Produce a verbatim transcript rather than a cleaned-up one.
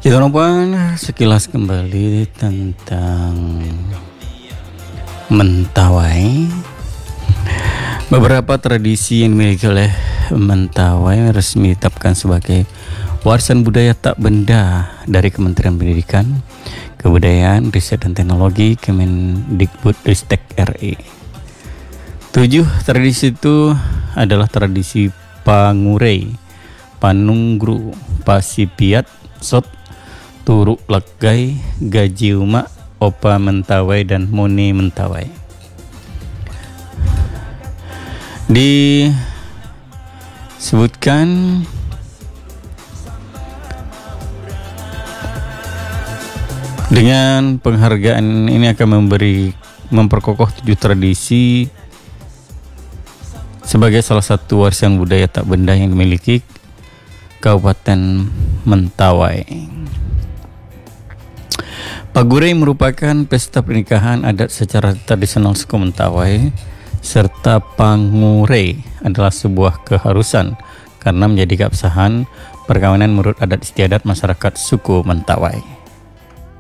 Kita nonton sekilas kembali tentang Mentawai. Beberapa tradisi yang dimiliki oleh Mentawai resmi ditetapkan sebagai warisan budaya tak benda dari Kementerian Pendidikan, Kebudayaan, Riset dan Teknologi Kemendikbudristek R I. Tujuh tradisi itu adalah tradisi Pangurei, Panunggru, Pasipiat, Sot, Turuk Lagai, Gaji Umak, Opa Mentawai, dan Moni Mentawai. Disebutkan dengan penghargaan ini akan memberi memperkokoh tujuh tradisi sebagai salah satu warisan budaya tak benda yang dimiliki Kabupaten Mentawai. Pagurei merupakan pesta pernikahan adat secara tradisional suku Mentawai, serta Pangurei adalah sebuah keharusan karena menjadi keabsahan perkawinan menurut adat istiadat masyarakat suku Mentawai.